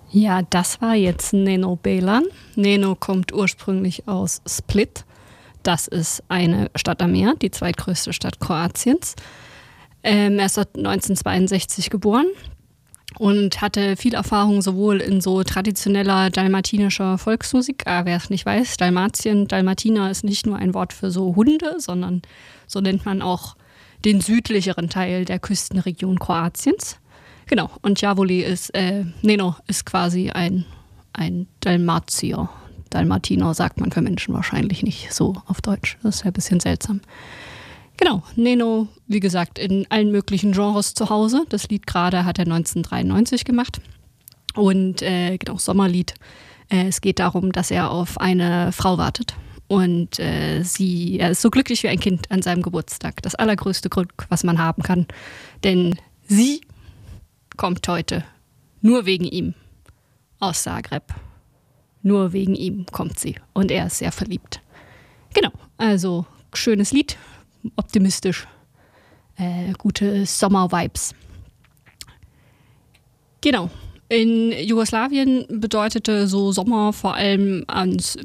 Ja, das war jetzt Neno Belan. Neno kommt ursprünglich aus Split. Das ist eine Stadt am Meer, die zweitgrößte Stadt Kroatiens. Er ist dort 1962 geboren und hatte viel Erfahrung sowohl in so traditioneller dalmatinischer Volksmusik. Wer es nicht weiß, Dalmatiner ist nicht nur ein Wort für so Hunde, sondern so nennt man auch den südlicheren Teil der Küstenregion Kroatiens. Genau, und Neno ist quasi ein Dalmatier. Dalmatiner sagt man für Menschen wahrscheinlich nicht so auf Deutsch. Das ist ja ein bisschen seltsam. Genau, Neno, wie gesagt, in allen möglichen Genres zu Hause. Das Lied gerade hat er 1993 gemacht. Und genau, Sommerlied. Es geht darum, dass er auf eine Frau wartet. Und er ist so glücklich wie ein Kind an seinem Geburtstag. Das allergrößte Glück, was man haben kann. Denn sie kommt heute nur wegen ihm aus Zagreb. Nur wegen ihm kommt sie. Und er ist sehr verliebt. Genau, also schönes Lied, optimistisch, gute Sommer-Vibes. Genau, in Jugoslawien bedeutete so Sommer vor allem ans